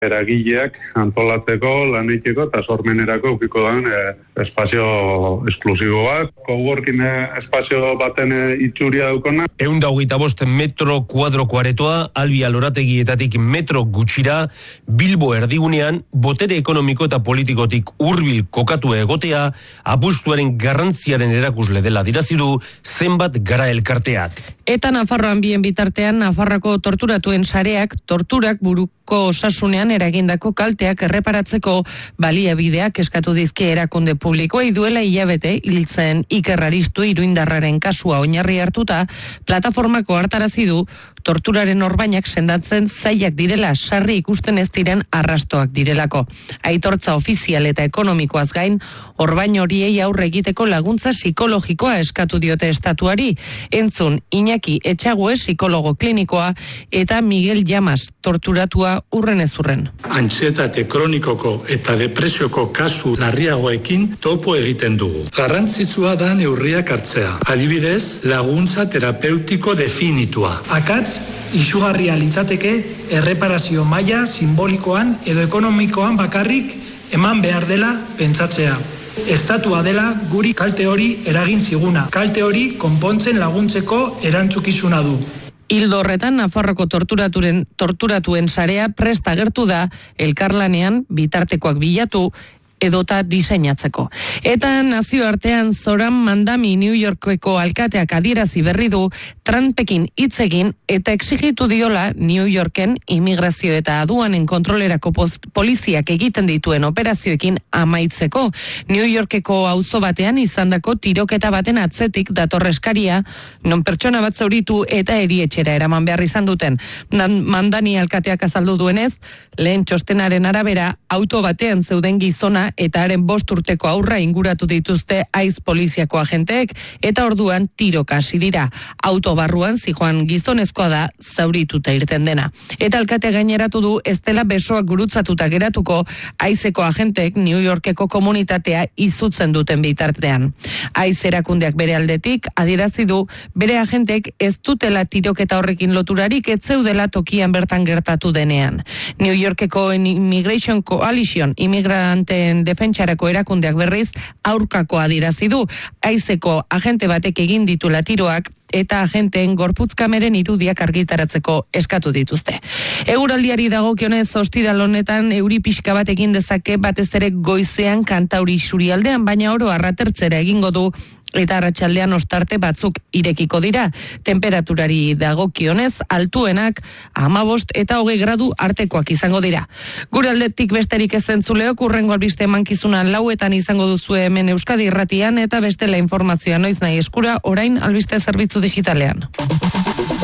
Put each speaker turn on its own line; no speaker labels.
eragileak antolatzeko, laniteko eta sormenerako ukiko den espazio esklusibo bat. Coworking espazio baten itxuria daukona.
125 metro kuadroko aretoa, Albi Alorategietatik metro gutxira, Bilbo erdigunean, botere ekonomiko eta politikotik hurbil kokatu egotea, apustuaren garrantziaren erakusle dela dirazidu zenbat gara elkarteak.
Eta Nafarroan bien bitartean, Nafarroko torturatuen sareak, torturak buruko osasunean eragindako kalteak erreparatzeko baliabideak eskatu dizkie erakunde publikoei duela hilabete hiltzen Iker Aristu iruindarraren kasua oinarri hartuta, plataformako hartarazi du torturaren orbainak sendatzen zailak direla, sarri ikusten ez diren arrastoak direlako. Aitortza ofizial eta ekonomikoaz gain, orbain horiei aurre egiteko laguntza psikologikoa eskatu diote estatuari. Entzun, Iñaki Etxague psikologo klinikoa eta Miguel Llamas torturatua urren ez urren.
Antsietate kronikoko eta depresioko kasu larriagoekin topo egiten dugu. Garrantzitsua da neurriak hartzea. Adibidez, laguntza terapeutiko definitua.
Akatz, izugarria litzateke erreparazio maila simbolikoan edo ekonomikoan bakarrik eman behar dela pentsatzea. Estatua dela guri kalte hori eragin ziguna. Kalte hori konpontzen laguntzeko erantzukizuna du.
Ildo horretan, Nafarroko torturatuen sarea prest agertu da elkarlanean bitartekoak bilatu edota diseinatzeko. Eta nazioartean Zoran Mandami New Yorkeko alkateak adierazi berri du Trumpekin hitz egin eta exigitu diola New Yorken immigrazio eta aduanen kontrolerako poliziak egiten dituen operazioekin amaitzeko. New Yorkeko auzo batean izandako tiroketa baten atzetik datorreskaria, non pertsona bat zauritu eta erietxera eraman behar izan duten. Mandani alkateak azaldu duenez, lehen txostenaren arabera, auto batean zeuden gizona eta haren 5 urteko aurra inguratu dituzte aiz poliziako agenteek eta orduan tiroka hasi dira. Auto barruan zijoan gizonezkoa da zaurituta irten dena. Eta alkate gaineratu du ez dela besoak gurutzatuta geratuko aizeko agenteek New Yorkeko komunitatea izutzen duten bitartean. Aiz erakundeak bere aldetik adierazi du bere agenteek ez dutela tiroketa horrekin loturarik ez zeudela tokian bertan gertatu denean. New Yorkeko Immigration Coalition immigranteen defentsarako erakundeak berriz aurkako adierazi du. Aizeko agente batek egin ditula tiroak eta agenteen gorputz kameren irudiak argitaratzeko eskatu dituzte. Eguraldiari dagokionez ostiral honetan euri pixka bat egin dezake batez ere goizean Kantauri isurialdean, baina oro arratertzera egingo du eta arratsaldean ostarte batzuk irekiko dira. Temperaturari dagokionez altuenak 15 eta 20 gradu artekoak izango dira. Gure aldetik besterik ez entzuleok, hurrengo albiste emankizuna 4:00 izango duzue hemen Euskadi Irratian eta bestela informazioa noiz nahi eskura orain albiste zerbitzu digitalean.